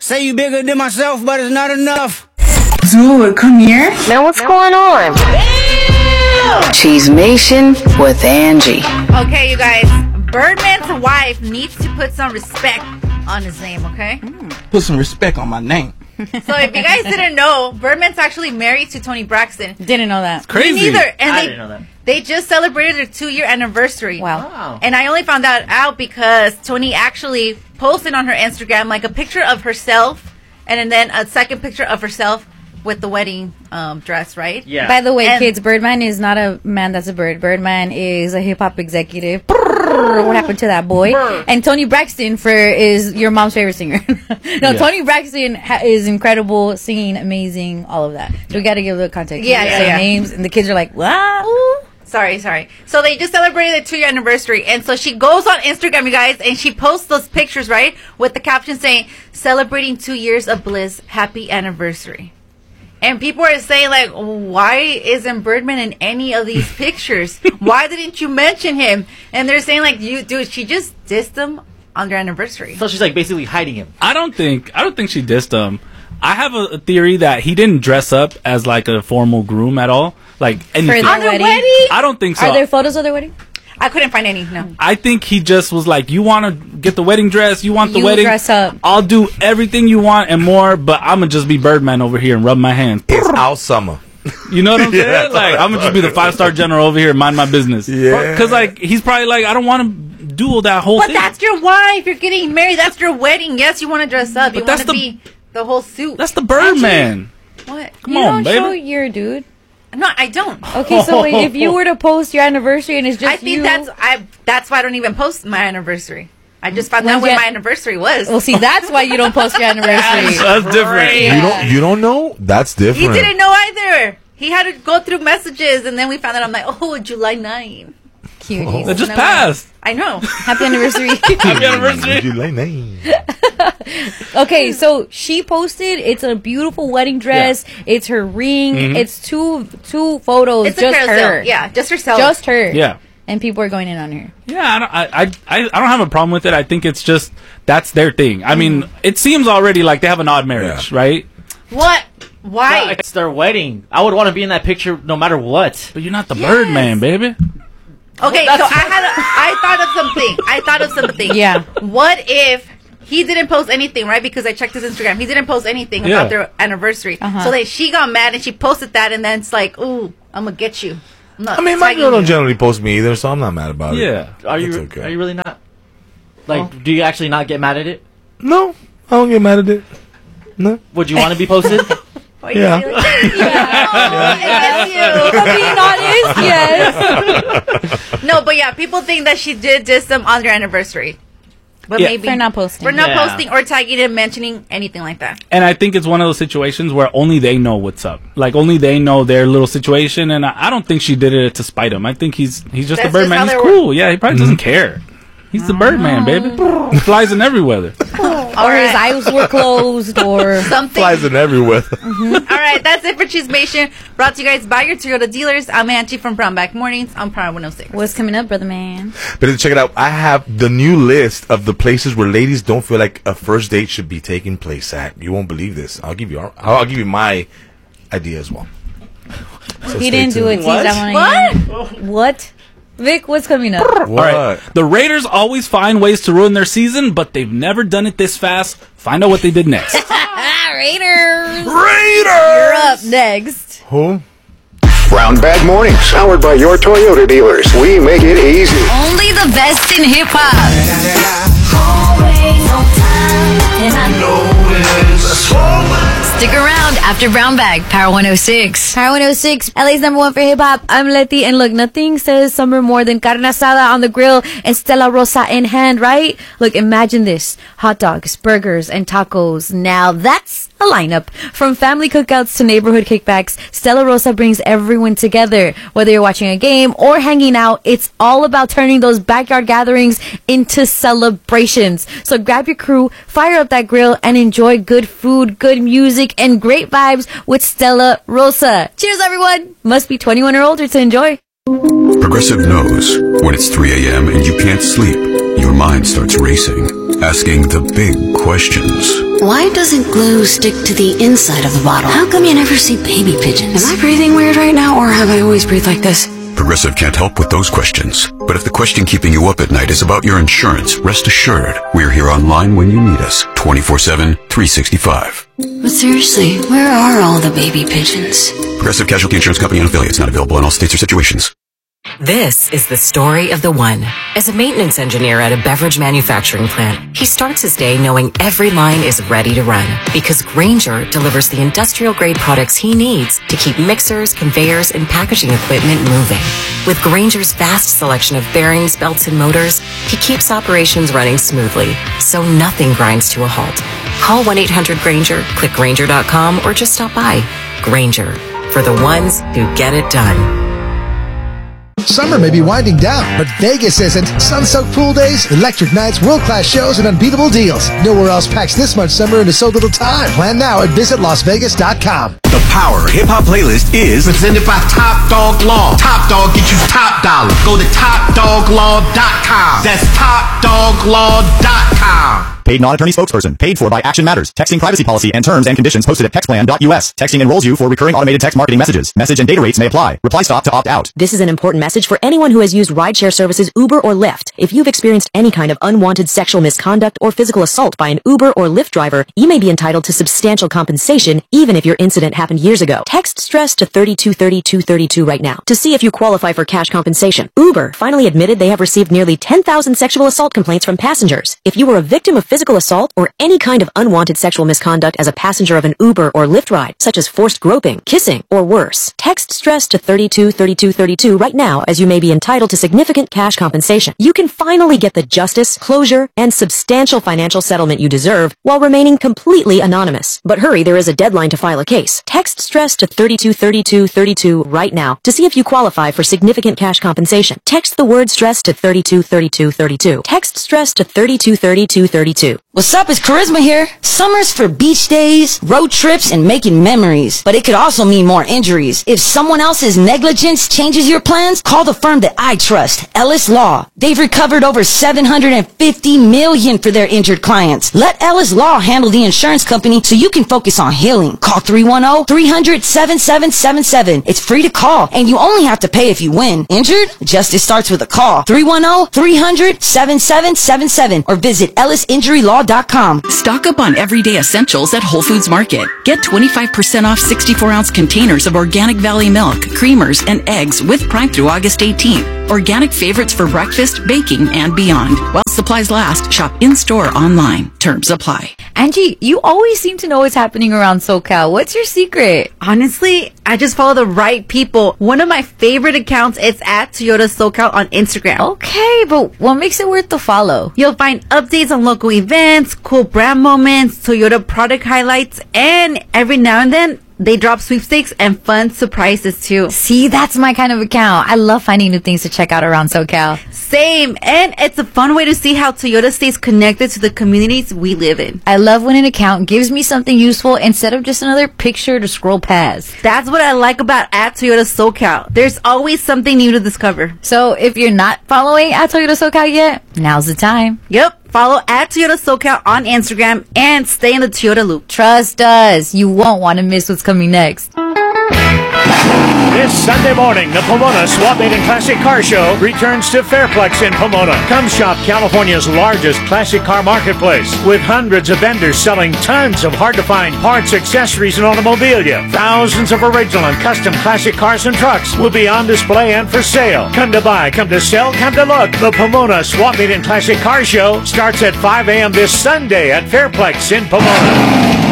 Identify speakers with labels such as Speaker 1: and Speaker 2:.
Speaker 1: Say you bigger than myself, but it's not enough.
Speaker 2: Dude, come here.
Speaker 3: Man, what's going on? Cheesemation with Angie.
Speaker 4: Okay, you guys. Birdman's wife needs to put some respect on his name, okay?
Speaker 5: Put some respect on my name.
Speaker 4: So if you guys didn't know, Birdman's actually married to Toni Braxton.
Speaker 6: Didn't know that.
Speaker 5: It's crazy.
Speaker 4: Me neither. And
Speaker 7: I didn't know that.
Speaker 4: They just celebrated their 2-year anniversary.
Speaker 6: Wow.
Speaker 4: And I only found that out because Toni actually posted on her Instagram like a picture of herself and then a second picture of herself with the wedding dress, right?
Speaker 7: Yeah.
Speaker 6: By the way,
Speaker 4: And-
Speaker 6: kids, Birdman is not a man that's a bird. Birdman is a hip-hop executive. What happened to that boy? And Toni Braxton is your mom's favorite singer. No, Toni Braxton is incredible, singing, amazing, all of that. So we got to give the context.
Speaker 4: Yeah,
Speaker 6: We
Speaker 4: yeah,
Speaker 6: say
Speaker 4: yeah.
Speaker 6: names, and the kids are like, what?
Speaker 4: Sorry. So they just celebrated their 2-year anniversary. And so she goes on Instagram, you guys, and she posts those pictures, right? With the caption saying, celebrating 2 years of bliss, happy anniversary. And people are saying, like, why isn't Birdman in any of these pictures? Why didn't you mention him? And they're saying, like, dude, she just dissed him on their anniversary.
Speaker 7: So she's like basically hiding him.
Speaker 5: I don't think she dissed him. I have a theory that he didn't dress up as like a formal groom at all. Like anything.
Speaker 6: their
Speaker 4: On their
Speaker 6: wedding?
Speaker 4: wedding?
Speaker 5: I don't think so.
Speaker 6: Are there photos of their wedding?
Speaker 4: I couldn't find any, no.
Speaker 5: I think he just was like, you want to get the wedding dress? You want the
Speaker 6: You
Speaker 5: wedding?
Speaker 6: dress up.
Speaker 5: I'll do everything you want and more, but I'm going to just be Birdman over here and rub my hands.
Speaker 8: It's our summer.
Speaker 5: You know what I'm saying? Like, I'm going to just be the 5-star general over here and mind my business.
Speaker 8: Yeah.
Speaker 5: Because, like, he's probably like, I don't want to do all that whole
Speaker 4: But
Speaker 5: thing.
Speaker 4: that's your wife. You're getting married. That's your wedding. Yes, you want to dress up.
Speaker 5: But
Speaker 4: You
Speaker 5: that's
Speaker 4: want to
Speaker 5: the-
Speaker 4: be the whole suit.
Speaker 5: That's the Birdman.
Speaker 4: What?
Speaker 5: Come
Speaker 6: You
Speaker 5: on,
Speaker 6: don't show
Speaker 5: baby.
Speaker 6: your dude.
Speaker 4: No, I don't.
Speaker 6: Okay, so wait, if you were to post your anniversary and it's just
Speaker 4: I think
Speaker 6: you,
Speaker 4: that's why I don't even post my anniversary. I just found out
Speaker 6: When's
Speaker 4: when
Speaker 6: your-
Speaker 4: my anniversary was.
Speaker 6: well, see, that's why you don't post your anniversary.
Speaker 5: That's different.
Speaker 8: You don't know? That's
Speaker 4: He
Speaker 8: different.
Speaker 4: didn't know either. He had to go through messages, and then we found out. I'm like, oh, July 9.
Speaker 6: Cuties.
Speaker 5: That just
Speaker 4: No.
Speaker 5: passed.
Speaker 4: I know.
Speaker 6: Happy anniversary.
Speaker 5: Happy anniversary.
Speaker 8: You like name.
Speaker 6: Okay, so she posted. It's a beautiful wedding dress. It's her ring.
Speaker 5: Mm-hmm.
Speaker 6: It's two photos.
Speaker 4: It's
Speaker 6: just
Speaker 4: a
Speaker 6: her.
Speaker 4: carousel. Yeah, just herself.
Speaker 6: Just her.
Speaker 5: Yeah.
Speaker 6: And people are going in on her.
Speaker 5: Yeah, I don't have a problem with it. I think it's just that's their thing. I mean, it seems already like they have an odd marriage, right?
Speaker 4: What? Why?
Speaker 7: It's their wedding. I would want to be in that picture no matter what.
Speaker 5: But you're not the Birdman, baby.
Speaker 4: Okay, so I thought of something.
Speaker 6: Yeah.
Speaker 4: What if he didn't post anything, right? Because I checked his Instagram. He didn't post anything
Speaker 5: Yeah.
Speaker 4: about their anniversary.
Speaker 6: Uh-huh.
Speaker 4: So then she got mad and she posted that, and then it's like, ooh, I'm gonna get you. I'm not
Speaker 8: I mean, my
Speaker 4: tagging
Speaker 8: girl don't
Speaker 4: you.
Speaker 8: generally post me either, so I'm not mad about it.
Speaker 5: Yeah.
Speaker 7: Are you?
Speaker 8: It's okay.
Speaker 7: Are you really not? Like, do you actually not get mad at it?
Speaker 8: No, I don't get mad at it. No.
Speaker 7: Would you want to be posted?
Speaker 4: Are you
Speaker 8: Yeah.
Speaker 4: really? Yeah.
Speaker 6: For being honest, yes.
Speaker 4: No, but yeah, people think that she did diss them on their anniversary. But
Speaker 5: Yeah.
Speaker 4: maybe
Speaker 6: For not posting.
Speaker 4: For not
Speaker 7: Yeah.
Speaker 4: posting or tagging him, mentioning anything like that.
Speaker 5: And I think it's one of those situations where only they know what's up. Like only they know their little situation. And I don't think she did it to spite him. I think he's just
Speaker 4: That's
Speaker 5: the
Speaker 4: just
Speaker 5: Birdman.
Speaker 4: how
Speaker 5: He's
Speaker 4: they
Speaker 5: cool. Yeah, he probably doesn't care. He's the Birdman, baby. He flies in every weather.
Speaker 6: Or his eyes were closed, or
Speaker 4: Something.
Speaker 8: Flies in everywhere.
Speaker 4: All right, that's it for Cheesemation. Brought to you guys by your Toyota dealers. I'm Angie from Brownback Mornings on Power 106.
Speaker 6: what's coming up, brother man?
Speaker 8: But check it out. I have the new list of the places where ladies don't feel like a first date should be taking place at. You won't believe this. I'll give you my idea as well. So
Speaker 6: He
Speaker 8: stay
Speaker 6: didn't do it.
Speaker 8: tuned.
Speaker 6: Tease, I wanna hear. What? Vic, what's coming up?
Speaker 8: What?
Speaker 5: All right. The Raiders always find ways to ruin their season, but they've never done it this fast. Find out what they did next.
Speaker 6: Raiders.
Speaker 8: Raiders!
Speaker 6: You're up next.
Speaker 8: Who?
Speaker 9: Brown Bag Mornings, powered by your Toyota dealers. We make it easy.
Speaker 3: Only the best in hip hop. Stick around after Brown Bag, Power 106.
Speaker 6: Power 106, LA's number one for hip hop. I'm Letty, and look, nothing says summer more than carne asada on the grill and Stella Rosa in hand, right? Look, imagine this: hot dogs, burgers, and tacos. Now that's a lineup. From family cookouts to neighborhood kickbacks, Stella Rosa brings everyone together. Whether you're watching a game or hanging out, it's all about turning those backyard gatherings into celebrations. So grab your crew, fire up that grill, and enjoy good food, good music, and great vibes with Stella Rosa. Cheers, everyone! Must be 21 or older to enjoy.
Speaker 10: Progressive knows when it's 3 a.m. and you can't sleep, your mind starts racing, asking the big questions.
Speaker 11: Why doesn't glue stick to the inside of the bottle? How come you never see baby pigeons? Am I breathing weird right now, or have I always breathed like this?
Speaker 10: Progressive can't help with those questions. But if the question keeping you up at night is about your insurance, rest assured, we're here online when you need us, 24/7, 365.
Speaker 11: But seriously, where are all the baby pigeons?
Speaker 10: Progressive Casualty Insurance Company and affiliates, not available in all states or situations.
Speaker 12: This is the story of the one. As a maintenance engineer at a beverage manufacturing plant, he starts his day knowing every line is ready to run because Grainger delivers the industrial-grade products he needs to keep mixers, conveyors, and packaging equipment moving. With Grainger's vast selection of bearings, belts, and motors, he keeps operations running smoothly, so nothing grinds to a halt. Call 1-800-GRAINGER, click Grainger.com, or just stop by. Grainger, for the ones who get it done.
Speaker 13: Summer may be winding down, but Vegas isn't. Sun-soaked pool days, electric nights, world-class shows, and unbeatable deals. Nowhere else packs this much summer into so little time. Plan now at visitlasvegas.com.
Speaker 14: The Power Hip Hop Playlist is presented by Top Dog Law. Top Dog gets you top dollar. Go to TopDogLaw.com. That's TopDogLaw.com.
Speaker 15: Paid non-attorney spokesperson. Paid for by Action Matters. Texting privacy policy and terms and conditions posted at textplan.us. Texting enrolls you for recurring automated text marketing messages. Message and data rates may apply. Reply stop to opt out.
Speaker 16: This is an important message for anyone who has used rideshare services Uber or Lyft. If you've experienced any kind of unwanted sexual misconduct or physical assault by an Uber or Lyft driver, you may be entitled to substantial compensation even if your incident happened years ago. Text STRESS to 323232 right now to see if you qualify for cash compensation. Uber finally admitted they have received nearly 10,000 sexual assault complaints from passengers. If you were a victim of physical assault or any kind of unwanted sexual misconduct as a passenger of an Uber or Lyft ride, such as forced groping, kissing, or worse, text STRESS to 323232 right now as you may be entitled to significant cash compensation. You can finally get the justice, closure, and substantial financial settlement you deserve while remaining completely anonymous. But hurry, there is a deadline to file a case. Text STRESS to 323232 right now to see if you qualify for significant cash compensation. Text the word STRESS to 323232. Text STRESS to 323232.
Speaker 17: What's up? It's Charisma here. Summer's for beach days, road trips, and making memories. But it could also mean more injuries. If someone else's negligence changes your plans, call the firm that I trust, Ellis Law. They've recovered over $750 million for their injured clients. Let Ellis Law handle the insurance company so you can focus on healing. Call 310-300-7777. It's free to call, and you only have to pay if you win. Injured? Justice starts with a call. 310-300-7777 or visit EllisInjuryLaw.com.
Speaker 18: Stock up on everyday essentials at Whole Foods Market. Get 25% off 64-ounce containers of Organic Valley milk, creamers, and eggs with Prime through August 18th. Organic favorites for breakfast, baking, and beyond. While supplies last, shop in-store, online. Terms apply.
Speaker 6: Angie, you always seem to know what's happening around SoCal. What's your secret?
Speaker 4: Honestly, I just follow the right people. One of my favorite accounts is at Toyota SoCal on Instagram.
Speaker 6: Okay, but what makes it worth the follow?
Speaker 4: You'll find updates on local events, cool brand moments, Toyota product highlights, and every now and then, they drop sweepstakes and fun surprises too.
Speaker 6: See, that's my kind of account. I love finding new things to check out around SoCal.
Speaker 4: Same. And it's a fun way to see how Toyota stays connected to the communities we live in.
Speaker 6: I love when an account gives me something useful instead of just another picture to scroll past.
Speaker 4: That's what I like about at Toyota SoCal. There's always something new to discover.
Speaker 6: So if you're not following at Toyota SoCal yet, now's the time.
Speaker 4: Yep. Follow at Toyota SoCal on Instagram and stay in the Toyota loop.
Speaker 6: Trust us. You won't want to miss what's coming next.
Speaker 19: This Sunday morning, the Pomona Swap Meet and Classic Car Show returns to Fairplex in Pomona. Come shop California's largest classic car marketplace with hundreds of vendors selling tons of hard-to-find parts, accessories, and automobilia. Thousands of original and custom classic cars and trucks will be on display and for sale. Come to buy, come to sell, come to look. The Pomona Swap Meet and Classic Car Show starts at 5 a.m. this Sunday at Fairplex in Pomona.